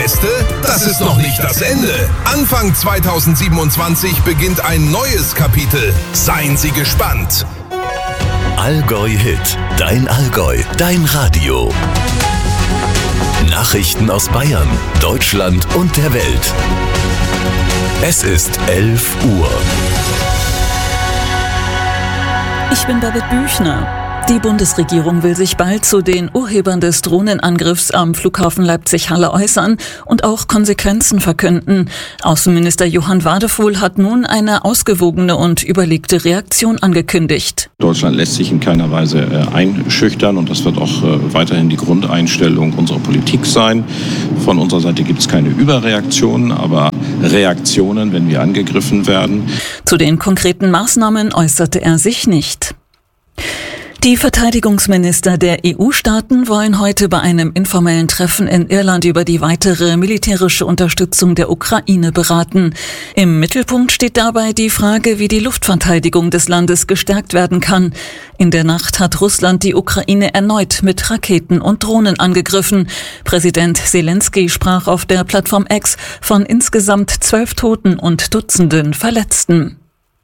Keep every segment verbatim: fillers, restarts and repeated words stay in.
Beste? Das ist noch nicht das Ende. Anfang zweitausendsiebenundzwanzig beginnt ein neues Kapitel. Seien Sie gespannt. Allgäu Hit. Dein Allgäu. Dein Radio. Nachrichten aus Bayern, Deutschland und der Welt. Es ist elf Uhr. Ich bin Babette Büchner. Die Bundesregierung will sich bald zu den Urhebern des Drohnenangriffs am Flughafen Leipzig-Halle äußern und auch Konsequenzen verkünden. Außenminister Johann Wadefuhl hat nun eine ausgewogene und überlegte Reaktion angekündigt. Deutschland lässt sich in keiner Weise äh, einschüchtern und das wird auch äh, weiterhin die Grundeinstellung unserer Politik sein. Von unserer Seite gibt es keine Überreaktionen, aber Reaktionen, wenn wir angegriffen werden. Zu den konkreten Maßnahmen äußerte er sich nicht. Die Verteidigungsminister der E U-Staaten wollen heute bei einem informellen Treffen in Irland über die weitere militärische Unterstützung der Ukraine beraten. Im Mittelpunkt steht dabei die Frage, wie die Luftverteidigung des Landes gestärkt werden kann. In der Nacht hat Russland die Ukraine erneut mit Raketen und Drohnen angegriffen. Präsident Zelensky sprach auf der Plattform X von insgesamt zwölf Toten und Dutzenden Verletzten.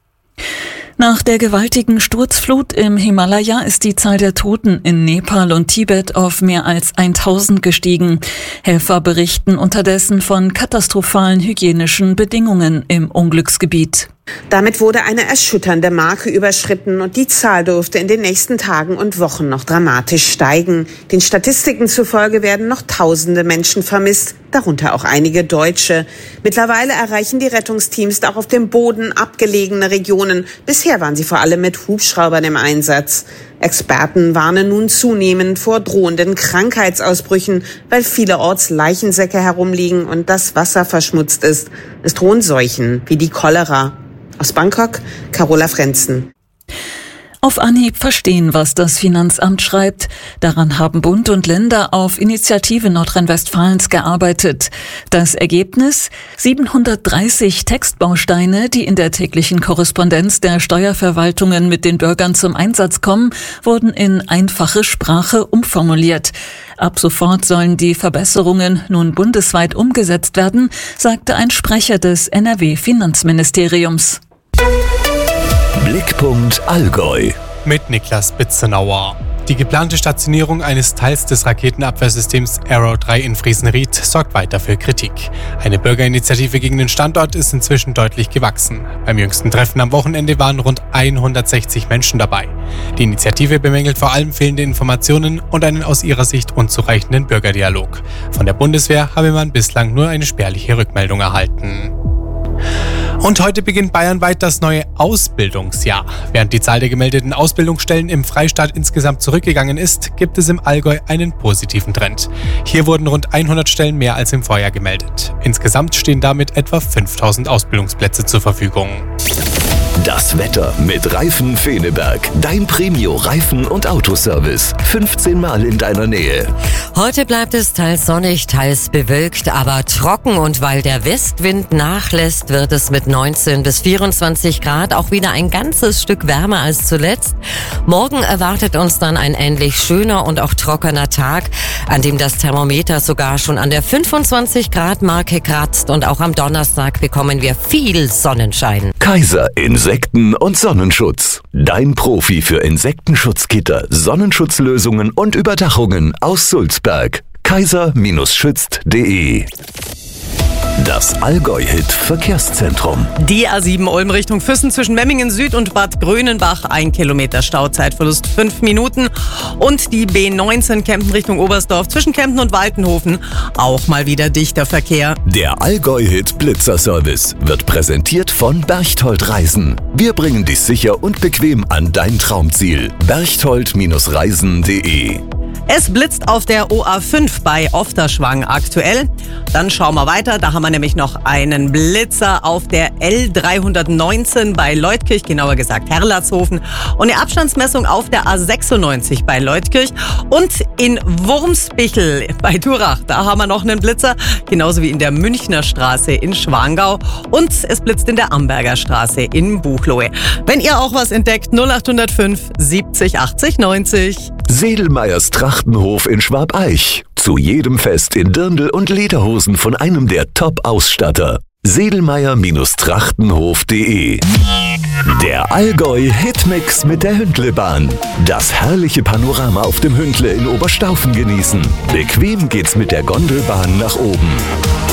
Nach der gewaltigen Sturzflut im Himalaya ist die Zahl der Toten in Nepal und Tibet auf mehr als tausend gestiegen. Helfer berichten unterdessen von katastrophalen hygienischen Bedingungen im Unglücksgebiet. Damit wurde eine erschütternde Marke überschritten und die Zahl dürfte in den nächsten Tagen und Wochen noch dramatisch steigen. Den Statistiken zufolge werden noch tausende Menschen vermisst, darunter auch einige Deutsche. Mittlerweile erreichen die Rettungsteams auch auf dem Boden abgelegene Regionen. Bisher waren sie vor allem mit Hubschraubern im Einsatz. Experten warnen nun zunehmend vor drohenden Krankheitsausbrüchen, weil vielerorts Leichensäcke herumliegen und das Wasser verschmutzt ist. Es drohen Seuchen wie die Cholera. Aus Bangkok, Carola Frenzen. Auf Anhieb verstehen, was das Finanzamt schreibt. Daran haben Bund und Länder auf Initiative Nordrhein-Westfalens gearbeitet. Das Ergebnis? siebenhundertdreißig Textbausteine, die in der täglichen Korrespondenz der Steuerverwaltungen mit den Bürgern zum Einsatz kommen, wurden in einfache Sprache umformuliert. Ab sofort sollen die Verbesserungen nun bundesweit umgesetzt werden, sagte ein Sprecher des N R W-Finanzministeriums. Blickpunkt Allgäu. Mit Niklas Bitzenauer. Die geplante Stationierung eines Teils des Raketenabwehrsystems Arrow drei in Friesenried sorgt weiter für Kritik. Eine Bürgerinitiative gegen den Standort ist inzwischen deutlich gewachsen. Beim jüngsten Treffen am Wochenende waren rund hundertsechzig Menschen dabei. Die Initiative bemängelt vor allem fehlende Informationen und einen aus ihrer Sicht unzureichenden Bürgerdialog. Von der Bundeswehr habe man bislang nur eine spärliche Rückmeldung erhalten. Und heute beginnt bayernweit das neue Ausbildungsjahr. Während die Zahl der gemeldeten Ausbildungsstellen im Freistaat insgesamt zurückgegangen ist, gibt es im Allgäu einen positiven Trend. Hier wurden rund hundert Stellen mehr als im Vorjahr gemeldet. Insgesamt stehen damit etwa fünftausend Ausbildungsplätze zur Verfügung. Das Wetter mit Reifen Feneberg. Dein Premio-Reifen- und Autoservice. fünfzehn Mal in deiner Nähe. Heute bleibt es teils sonnig, teils bewölkt, aber trocken. Und weil der Westwind nachlässt, wird es mit neunzehn bis vierundzwanzig Grad auch wieder ein ganzes Stück wärmer als zuletzt. Morgen erwartet uns dann ein ähnlich schöner und auch trockener Tag, an dem das Thermometer sogar schon an der fünfundzwanzig Grad Marke kratzt. Und auch am Donnerstag bekommen wir viel Sonnenschein. Kaiser Insekten- und Sonnenschutz. Dein Profi für Insektenschutzgitter, Sonnenschutzlösungen und Überdachungen aus Sulzberg. kaiser schützt punkt de. Das Allgäu-Hit-Verkehrszentrum. Die A sieben Ulm Richtung Füssen zwischen Memmingen Süd und Bad Grönenbach. Ein Kilometer Stauzeitverlust, fünf Minuten. Und die B neunzehn Kempten Richtung Oberstdorf zwischen Kempten und Waltenhofen. Auch mal wieder dichter Verkehr. Der Allgäu-Hit-Blitzer-Service wird präsentiert von Berchtold Reisen. Wir bringen dich sicher und bequem an dein Traumziel. berchtold Reisen punkt de. Es blitzt auf der O A fünf bei Ofterschwang aktuell. Dann schauen wir weiter. Da haben wir nämlich noch einen Blitzer auf der L dreihundertneunzehn bei Leutkirch, genauer gesagt Herrlatshofen. Und eine Abstandsmessung auf der A sechsundneunzig bei Leutkirch. Und in Wurmsbichel bei Turach, da haben wir noch einen Blitzer. Genauso wie in der Münchner Straße in Schwangau. Und es blitzt in der Amberger Straße in Buchloe. Wenn ihr auch was entdeckt, null acht null fünf siebzig achtzig neunzig. Sedelmeyers Trachtenhof in Schwabeich. Zu jedem Fest in Dirndl und Lederhosen von einem der Top-Ausstatter. Sedelmeier-Trachtenhof punkt de. Der Allgäu-Hitmix mit der Hündlebahn. Das herrliche Panorama auf dem Hündle in Oberstaufen genießen. Bequem geht's mit der Gondelbahn nach oben.